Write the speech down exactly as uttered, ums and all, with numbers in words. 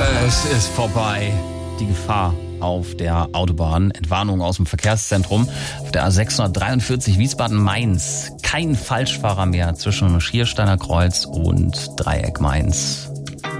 Es ist vorbei. Die Gefahr auf der Autobahn. Entwarnung aus dem Verkehrszentrum. Auf der A sechshundertdreiundvierzig Wiesbaden-Mainz. Kein Falschfahrer mehr zwischen Schiersteiner Kreuz und Dreieck Mainz.